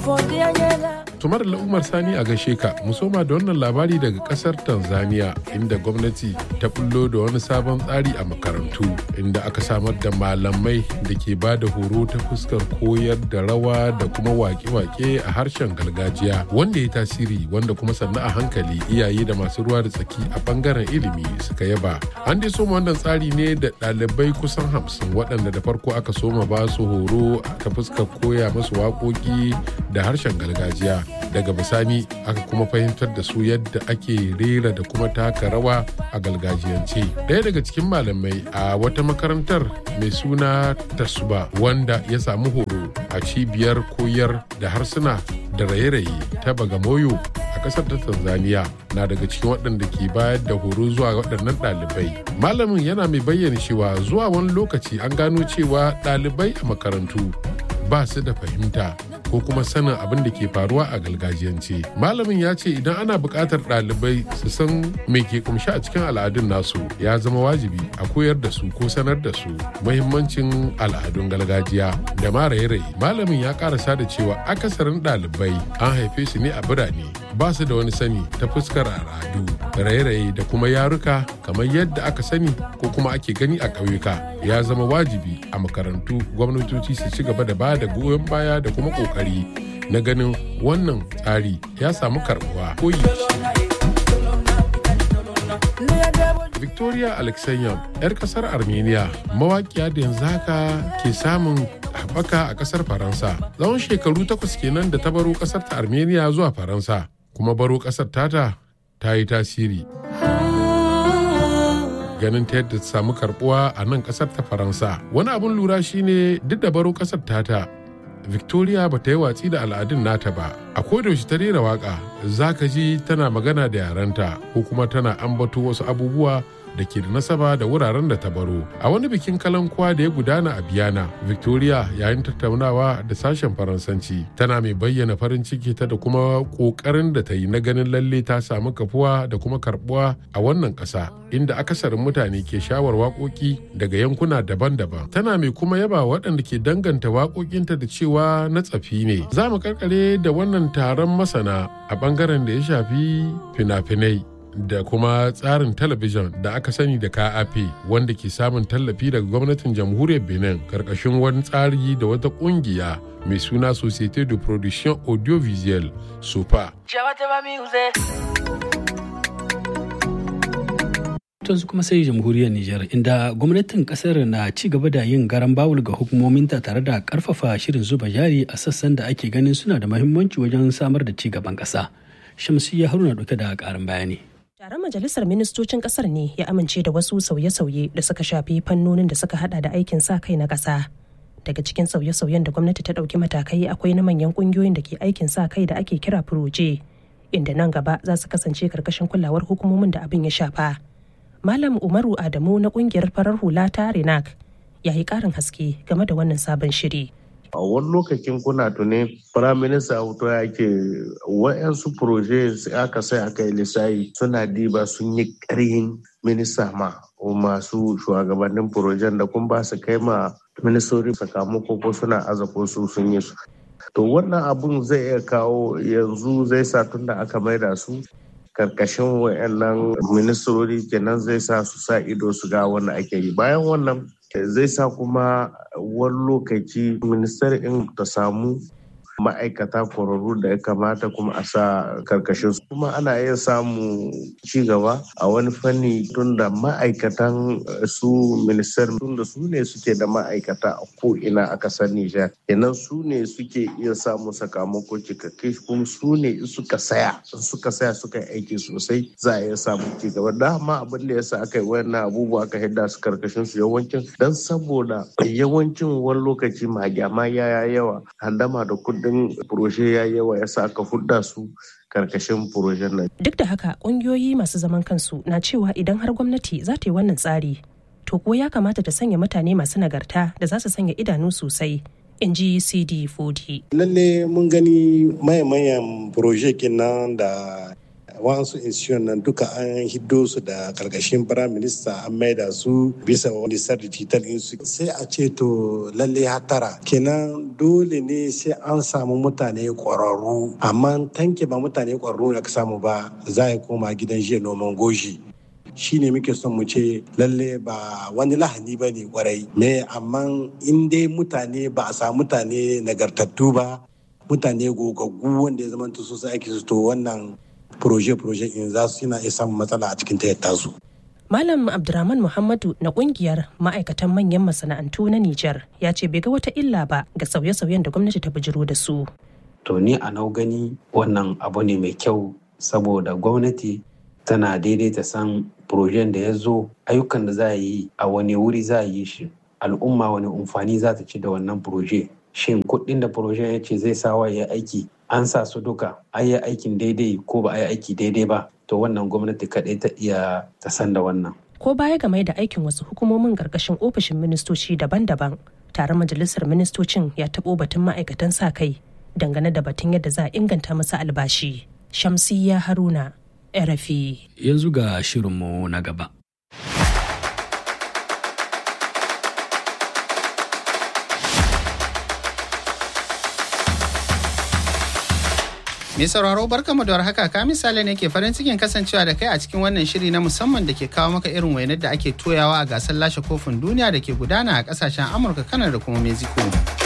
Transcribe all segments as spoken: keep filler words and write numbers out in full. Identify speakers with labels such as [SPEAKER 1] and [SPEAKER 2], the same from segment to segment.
[SPEAKER 1] Tumar Umar Sani a gaishe ka, musoma da wannan labari daga kasar Tanzania inda gwamnati ta bullo da wani sabon tsari a makarantu inda aka samar da malamai da ke ba da horo ta fuskar koyar da rawa da kuma wake-wake a harshen gargajiya wanda ya tasiri wanda kuma sannan a hankali iyaye da masu ruwa da tsaki a bangaren ilimi suka yaba. An dai soma wannan tsari ne da ɗalibai kusan hamsin waɗanda da farko aka soma ba su horo ta fuskar koya masu waƙoƙi da harshen gargajiya. Daga bisani aka kuma fahimtar da su yadda ake rera da kuma taka rawa a gargajiyance. Ɗaya daga cikin malamai a wata makarantar mai suna Tasuba wanda ya samu horo a cibiyar koyar da harsuna da raye-raye ta Bagamoyo a ƙasar ta Tanzania na daga cikin waɗanda ke bayar da horo zuwa waɗannan ɗalibai. Malamin yana mai bayyana cewa zuwa wani lokaci an gano cewa ɗalibai a makarantu ba su da fahimta ko kuma sanin abin da ke faruwa a gargajiyance. Malamin ya ce idan ana buƙatar ɗalibai su san me ke kumshi a cikin al'adun nasu ya zama wajibi a koyar da su ko sanar da su muhimmancin al'adun gargajiya da ma raye-raye. Malamin ya karasa da cewa akasarin ɗalibai an haife su ne a birane ba su da wani sani ta fuskar al'adu raye-raye da kuma yaruka kamar yadda aka sani ko kuma ake gani a ƙauyuka. Ya zama wajibi a makarantu gwamnatoci su ci gaba da ba da goyon baya da kuma ƙoƙari na ganin wannan tsari ya samu karbuwa koyi. Victoria Alexeyev, 'yar kasar Armenia, mawaƙiya da yanzu haka ke samun haɓaka a kasar Faransa. Tsawon shekaru takwas kenan da ta baro kasar ta Armenia zuwa Faransa, kuma baro kasar tata ta yi tasiri. Ganin ta yadda ta samu karbuwa a nan kasar ta Faransa. Wani abun lura shine duk da baro kasar tata, Victoria ba ta yi watsi da al'adun nata ba. A kodayaushe ta rera waka, za ka ji tana magana da yarenta ko kuma tana ambato wasu abubuwa da ke da nasaba da wuraren da ta baro. A wani bikin kalankuwa da ya gudana a Biyana, Victoria yayin tattaunawa da sashen Faransanci tana mai bayyana farin ciki ta da kuma kokarin da ta yi na ganin lalle ta samu kafuwa da kuma karbuwa a wannan ƙasa inda akasarin mutane ke shawar waƙoƙi daga yankuna daban-daban. Tana mai kuma yaba waɗanda ke danganta waƙoƙinta da cewa na tsafi ne. Za mu karkare da wannan taron masana a ɓangaren da ya shafi fina-finai da kuma tsarin talabijin da aka sani da K A P wanda ke samun tallafi daga gwamnatin jamhuriyar Benin karkashin wani tsari da wata kungiya mai suna Société de Production Audiovisuelle S O P A.
[SPEAKER 2] Yanzu kuma sai jamhuriyar Nijar inda gwamnatin kasar na ci gaba da yin garan bawul ga hukumominta tare da karfafa shirin zuba jari a sassan da ake ganin suna da muhimmanci wajen samar da ci gaban kasa. Shamsiyya Haruna dauke da karin bayani.
[SPEAKER 3] Taron majalisar ministocin kasar ne ya amince da wasu sauye-sauye da suka shafi fannonin da suka hada da aikin sa kai na kasa. Daga cikin sauye-sauyen da gwamnati ta dauki matakai akwai na manyan kungiyoyin da ke aikin sa kai da ake kira furoje, inda nan gaba za su kasance karkashin kulawar hukumomin da abin ya shafa. Malam Umaru Adamu na kungiyar farar hula ta Renak ya yi karin haske game da wannan sabon shiri.
[SPEAKER 4] A wani lokacin kuna tuni firaminista hoto ya ke wa'yansu proje aka sai aka yi lissayi suna diba sun yi ƙarhin minista ma masu shugabannin projen da kun ba su kai ma ministori sakamako ko suna azako su sun yi su. To wannan abun zai iya kawo yanzu zai sa tun da aka maida su karkashin wa'yannan ministori kenan zai sa su sa ido su ga wanda ake yi. Bayan wannan zai sa kuma wani lokaci ministar in ta samu ma'aikata kwararru da ya kamata kuma a sa karkashin su kuma ana iya samu ci gaba a wani fanni tun da ma'aikatan su ministar tun da su ne suke da ma'aikata a ko'ina a kasar Nijar kenan su ne suke iya samu sakamako cikakke kuma su ne suka saya suka saya suka yi aiki sosai za a iya samu ci gaba dama abin da yasa aka yi wannan abubuwa aka hidda su karkashin su yawancin dan saboda yawancin wani lokaci magyama ya yawa handama da kudin din proje ya yawa ya sa aka hudda su karkashin projen nan.
[SPEAKER 3] Duk da haka kungiyoyi masu zaman kansu na cewa idan har gwamnati za ta yi wannan tsari to ko ya kamata ta sanya mutane masu nagarta da za su sanya idanu sosai, in ji C D forty.
[SPEAKER 5] Lalle mun gani mayan proje kenan da wasu institution nan duka an hiddo su da karkashin prime minister an maida su bisa wani sarri digital su sai a ce to lalle hatara kenan dole ne sai an samu mutane kwararru amma tanke ba mutane kwararru da ka samu ba za a koma gidan jiya noman goji shi ne muke son mu ce lalle ba wani lahani ba ne kwarai me amma in dai mutane ba a samu mutane nagartattu ba mutane gogaggu wanda ya zama su sai ake to wannan proje-proje in za su yana iya samun matsala a cikin ta su.
[SPEAKER 3] Malam Abdurrahman Muhammadu na kungiyar ma'aikatan manyan masana'antu na Nijar ya ce bai ga wata illa ba ga sauye-sauyen da gwamnati ta bijiro da su.
[SPEAKER 6] To ni a nau gani wannan abu ne mai kyau saboda gwamnati tana daidaita san projen da ya zo ayyukan da za a yi a wani wuri za a yi shi al'umma wani amfani za ta ci da wannan proje. Shin kuɗin da projen ya ce zai sawa ya aiki an sa su duka an yi aikin daidai ko ba a yi aiki daidai ba to wannan gwamnati kaɗai ta iya ta san da wannan.
[SPEAKER 3] Ko baya game da aikin wasu hukumomin ƙarƙashin ofishin ministoci daban-daban taron majalisar ministocin ya taɓo batun ma'aikatan sa kai dangane da batun yadda za a inganta masa albashi. Shamsiyya Haruna, R F I.
[SPEAKER 2] Yanzu ga shirinmu na gaba.
[SPEAKER 7] Mai sauraro barkamu da warhaka ka misali ne ke farin cikin kasancewa da kai a cikin wannan shiri na musamman da ke kawo maka irin wainar da ake toyawa a gasar lashe kofin duniya da ke gudana a kasashen Amurka, Kanada da kuma Mexico.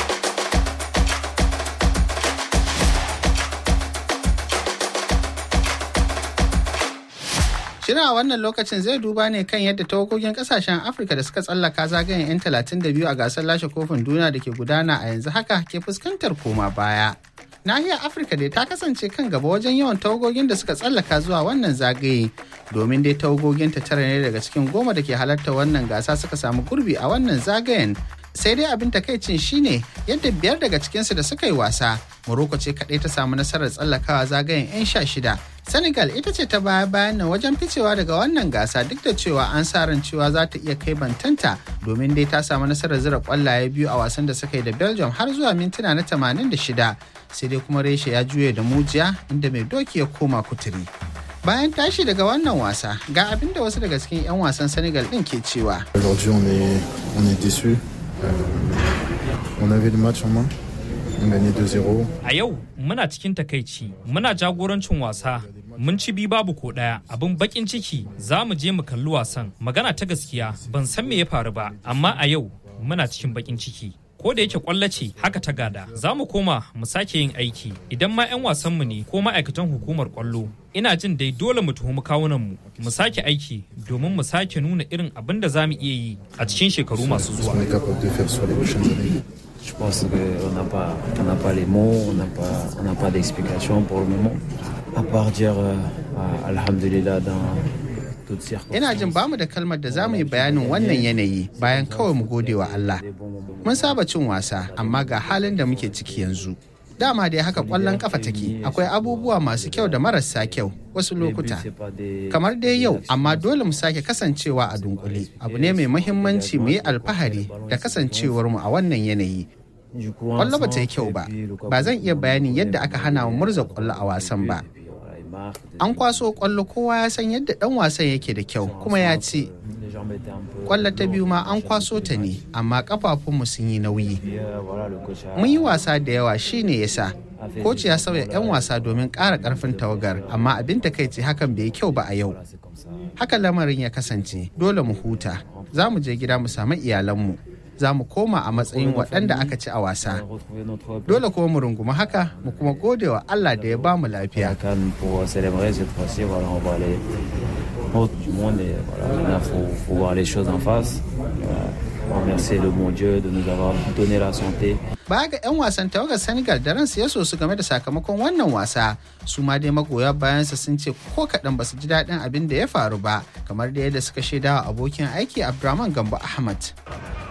[SPEAKER 7] Shirin a wannan lokacin zai duba ne kan yadda tawagogin kasashen Afirka da suka tsallaka zagayen 'yan talatin da biyu a gasar lashe kofin duniya da ke gudana a yanzu haka ke fuskantar koma baya. Nahiyar Afirka dai ta kasance kan gaba wajen yawan tawagogin da suka tsallaka zuwa wannan zagaye domin dai tawagogin ta tara ne daga cikin goma da ke halarta wannan gasa suka samu gurbi a wannan zagayen. Sai dai abin takaicin shine yadda biyar daga cikinsu da suka yi wasa Morocco ce kaɗai ta samu nasarar tsallakawa zagayen 'yan sha shida. Senegal ita ce ta baya bayan nan wajen ficewa daga wannan gasa duk da cewa an sa ran cewa za ta iya kai bantanta domin dai ta samu nasarar zira kwallaye biyu a wasan da suka yi da Belgium har zuwa mintuna na tamanin da shida. Sai dai kuma reshe ya juye da mujiya inda mai doki ya koma kuturi. Bayan tashi daga wannan wasa ga abin da wasu daga cikin 'yan wasan Senegal ɗin ke cewa.
[SPEAKER 8] Aujourd'hui on est on est déçus. On avait le match en main. On gagnait deux zéro.
[SPEAKER 9] A yau muna cikin takaici, muna jagorancin wasa, mun ci bi babu ko daya. Abin bakin ciki za mu je mu kalli wasan. Magana ta gaskiya ban san me ya faru ba, amma a yau muna cikin bakin ciki. Ko da yake kwallo ce haka ta gada, za mu koma mu sake yin aiki. Idan ma 'yan wasanmu ne ko ma'aikatan hukumar kwallo, ina jin dai dole mu tuhumi kawunanmu, mu sake aiki domin mu sake nuna irin abin da za mu iya yi a cikin shekaru masu zuwa.
[SPEAKER 10] Je pense qu'on n'a pas, on n'a pas les mots, on n'a pas, on n'a pas d'explication pour le moment. À part dire euh, alhamdulillah dans toutes circonstances.
[SPEAKER 7] Ina jin bamu da kalmar da za mu yi bayanin wannan yanayi bayan kawai mu gode wa Allah. Mun saba cin wasa amma ga halin da muke ciki yanzu. Dama dai haka kwallon kafa take, akwai abubuwa masu kyau da marasa kyau wasu lokuta. Kamar dai yau, amma dole mu sake kasancewa a dunkule. Abu ne mai muhimmanci mu yi alfahari da kasancewar mu a wannan yanayi. Kwallo ba ta yi kyau ba, ba zan iya bayanin yadda aka hana mu murza kwallo a wasan ba. An kwaso kwallo kowa ya san yadda dan wasan yake da kyau kuma ya ce kwallo ta biyu ma an kwaso ta ne amma kafafunmu sun yi nauyi. Mun yi wasa da yawa shine yasa koci ya sauya 'yan wasa domin ƙara ƙarfin tawagar amma abin takaici hakan bai yi kyau ba a yau. Haka lamarin ya kasance dole mu huta, za mu je gida mu samu iyalanmu. Za mu koma a matsayin waɗanda aka ci a wasa. Dole kuma mu rungumi haka mu kuma gode wa Allah da ya ba mu lafiya. Baya ga 'yan wasan tawagar Senegal da ransu ya so su game da sakamakon wannan wasa, su ma dai magoya bayansa sun ce ko kaɗan ba su ji daɗin abin da ya faru ba, kamar da yadda suka shaidawa abokin aiki Abdurrahman Gambo Ahmad.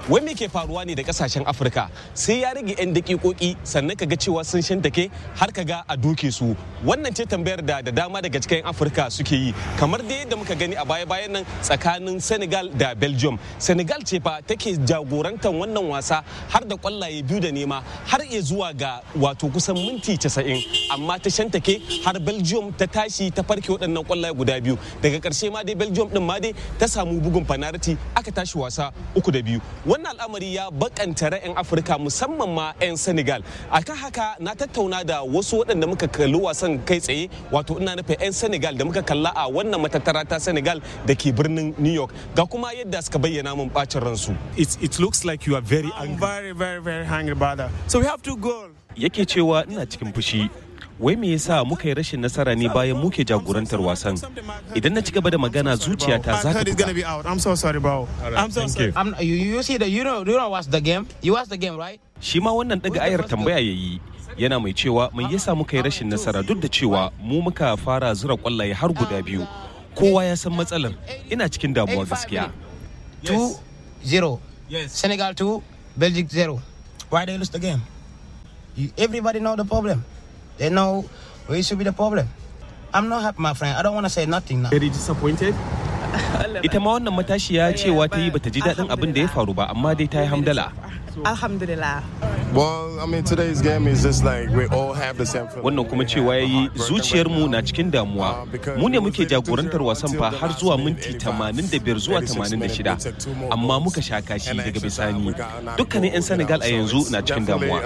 [SPEAKER 11] wai me ke faruwa ne da kasashen Afirka sai ya rage 'yan dakikoki sannan kaga cewa sun shantake har kaga a doke su. Wannan ce tambayar da da dama daga cikin Afirka suke yi, kamar da yadda muka gani a baya-bayan nan tsakanin Senegal da Belgium. Senegal ce fa take jagorantar wannan wasa har da kwallaye biyu da nema har iya zuwa ga wato kusan minti casa'in, amma ta shantake har Belgium ta tashi ta farke waɗannan kwallaye guda biyu. Daga ƙarshe ma dai Belgium din ma dai ta samu bugun fanariti aka tashi wasa uku da biyu. Wannan al'amari ya bakanta ra'ayin Afirka musamman ma 'yan Senegal. Akan haka na tattauna da wasu waɗanda muka kalli wasan kai tsaye, wato ina nufin 'yan Senegal da muka kalla a wannan matattara ta Senegal da ke birnin New York. Ga kuma yadda suka bayyana mun bacin ransu.
[SPEAKER 12] It, it looks like you are very angry. I'm very, very, very angry about that. So we have to go.
[SPEAKER 13] Yake cewa ina cikin fushi. Wai me yasa muka yi rashin nasara ne bayan muke jagorantar wasan? Idan na ci gaba da magana zuciyata za ta
[SPEAKER 12] buga. I'm so sorry, bro. I'm so sorry.
[SPEAKER 14] I'm, you, you see the you know you know watch the game. You watch the game, right?
[SPEAKER 13] Shi ma wannan daga ayar tambaya yayi. Yana mai cewa mai yasa muka yi rashin nasara duk da cewa mu muka fara zura kwallaye har guda biyu. Kowa ya san matsalar. Ina cikin damuwa gaskiya.
[SPEAKER 14] two zero. Yes. Senegal two, Belgium zero. Why they lose the game? You, everybody know the problem. They know where should be the problem. I'm not happy, my friend. I don't want to say nothing now.
[SPEAKER 12] Very disappointed.
[SPEAKER 13] Ita ma wannan matashiya cewa ta yi bata ji daɗin abin da ya faru ba, amma dai ta yi hamdala.
[SPEAKER 15] Alhamdulillah.
[SPEAKER 8] Well, I mean, today's game is just like we all have the same feeling.
[SPEAKER 13] Wannan kuma cewa yayi zuciyarmu na cikin damuwa. Mu ne muke jagorantar wasan fa har zuwa minti tamanin da biyar zuwa tamanin da shida. Amma muka sha kashi daga bisani. Dukkanin 'yan Senegal a yanzu na cikin damuwa.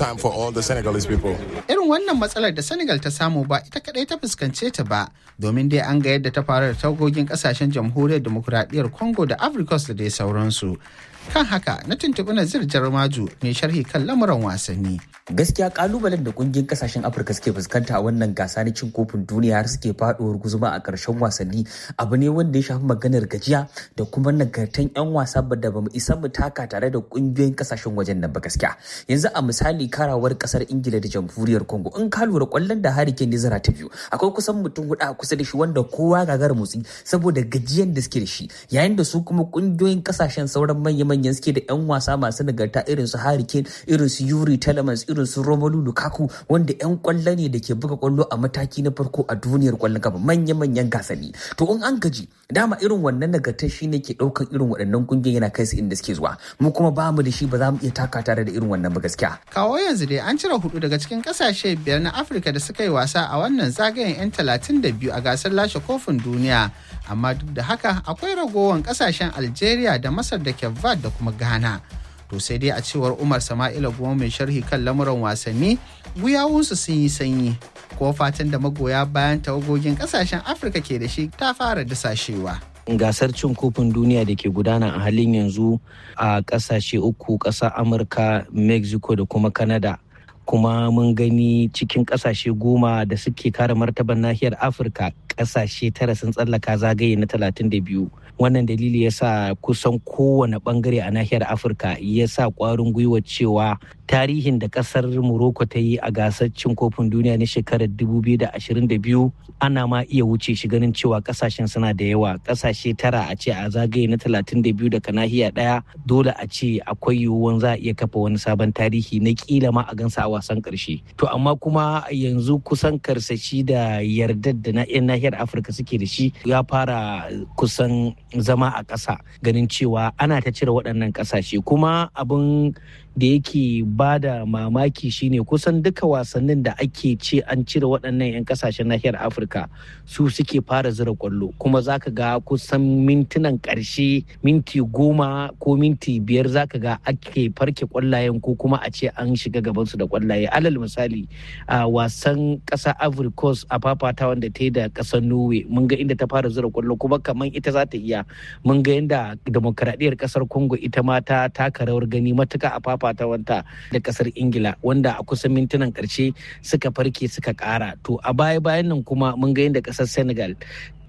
[SPEAKER 7] Irin wannan matsalar da Senegal ta samu ba ita kadai ta fuskance ta ba, domin dai an ga yadda ta fara da tagogin kasashen jamhuriyar demokuraɗiyyar Congo da Ivory Coast da dai sauransu. Kan haka na tuntuɓi Nazir Jarmaju mai sharhi kan lamuran wasanni.
[SPEAKER 16] Gaskiya kalubalen da kungiyar kasashen Afirka suke fuskanta a wannan gasa na cin kofin duniya har suke faɗuwar guzuma a ƙarshen wasanni abu ne wanda ya shafi maganar gajiya da kuma nagartan 'yan wasa da ba mu isa mu taka tare da kungiyoyin kasashen wajen nan ba gaskiya. Yanzu a misali karawar kasar Ingila da jamhuriyar Congo in ka lura kwallon da Harry Kane zara ta biyu akwai kusan mutum hudu a kusa da shi wanda kowa gagara motsi saboda gajiyan da suke da shi, yayin da su kuma kungiyoyin kasashen sauran manyan manyan suke da 'yan wasa masu nagarta irin su Harry Kane, irin su Yuri Telemans, irin su Romelu Lukaku wanda 'yan kwallo ne da ke buga kwallo a mataki na farko a duniyar kwallon kafa manya-manyan gasanni. To in an gaji dama irin wannan nagarta shine ke daukan irin waɗannan kungiyoyi yana kai su inda suke zuwa. Mu kuma ba mu da shi ba za mu iya taka tare da irin wannan ba gaskiya.
[SPEAKER 7] Kawo yanzu dai an cire hudu daga cikin kasashe biyar na Afirka da suka yi wasa a wannan zagayen 'yan talatin da biyu a gasar lashe kofin duniya. Amma duk da haka akwai ragowar kasashen Algeria da Masar da Cape Verde da kuma Ghana. To sai dai a cewar Umar Sama'ila Goma mai sharhi kan lamuran wasanni, guyawunsu sun yi sanyi. Ko fatan da magoya bayan tawagogin kasashen Afirka ke da shi ta fara dasashewa.
[SPEAKER 17] Gasar cin kofin duniya da ke gudana a halin yanzu a kasashe uku, ƙasar Amurka, Mexico da kuma Canada. Kuma mun gani cikin kasashe goma da suke kare martaban nahiyar Afirka, kasashe tara sun tsallaka zagaye na talatin da biyu. Wannan dalili ya sa kusan kowane bangare a nahiyar Afirka ya sa kwarin gwiwa cewa tarihin da kasar Morocco ta yi a gasar cin kofin duniya na shekarar dubu biyu da ashirin da biyu ana ma iya wuce shi ganin cewa kasashen suna da yawa. Kasashe tara a ce a zagaye na talatin da biyu daga nahiya daya, dole a ce akwai yiwuwan za a iya kafa wani sabon tarihi na kila ma a gansa a wasan karshe. To amma kuma yanzu kusan karsashi da yardar da na yan nahiyar Afirka suke da shi ya fara kusan zama a ƙasa, ganin cewa ana ta cire waɗannan ƙasashe. Kuma abin da yake ba da mamaki shine kusan duka wasannin da ake ce an cire waɗannan 'yan kasashen nahiyar Afirka su suke fara zira kwallo, kuma zaka ga kusan mintunan ƙarshe minti goma ko minti biyar zaka ga ake farke kwallayen ko kuma a ce an shiga gabansu da kwallaye. Alal misali a wasan ƙasa Ivory Coast a fafata wanda ta yi da ƙasar Norway mun ga inda ta fara zira kwallo kuma kamar ita za ta iya. Mun ga yadda demokradiyyar ƙasar Congo ita ma ta taka rawar gani matuka a fafata wanta da kasar Ingila wanda a kusan mintunan karshe suka farke suka kara. To a baya bayan nan kuma mun ga yadda kasar Senegal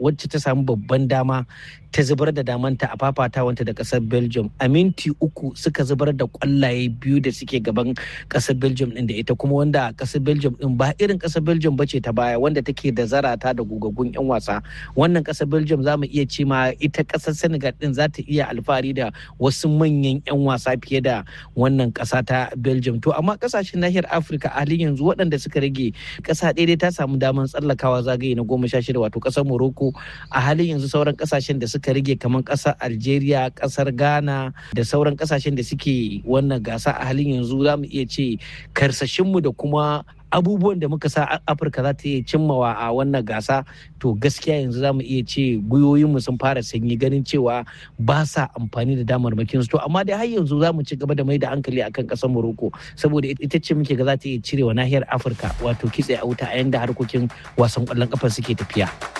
[SPEAKER 17] wacce ta samu babban dama ta zubar da damanta a fafatawanta da kasar Belgium. A minti uku suka zubar da kwallaye biyu da suke gaban kasar Belgium din da ita, kuma wanda kasar Belgium din ba irin kasar Belgium bace ta baya wanda take da zarata da gugaggun yan wasa. Wannan kasar Belgium za mu iya ce ma ita kasar Senegal din za ta iya alfahari da wasu manyan yan wasa fiye da wannan kasa ta Belgium. To amma kasashen nahiyar Afirka a halin yanzu waɗanda suka rage, kasa ɗaya ta samu damar tsallakawa zagaye na goma sha shida wato kasar Morocco. A halin yanzu sauran kasashen da suka rage kamar kasar Algeria, kasar Ghana da sauran kasashen da suke wannan gasa a halin yanzu za mu iya ce karsashinmu da kuma abubuwan da muka sa Afirka za ta iya cimmawa a wannan gasa, to gaskiya yanzu za mu iya ce gwiwoyinmu sun fara sanyi ganin cewa ba sa amfani da damarmakinsu. To amma dai har yanzu za mu ci gaba da mai da hankali akan kasar Morocco saboda ita ce muke ga za ta iya cirewa nahiyar Afirka wato kitse a wuta a yanda harkokin wasan kwallon kafa suke tafiya.